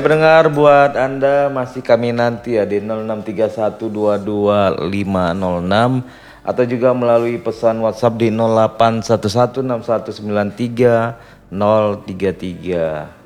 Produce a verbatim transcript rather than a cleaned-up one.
Pendengar, buat Anda masih kami nanti ya di nol enam tiga satu dua dua lima nol enam atau juga melalui pesan WhatsApp di nol delapan satu satu enam satu sembilan tiga nol tiga tiga.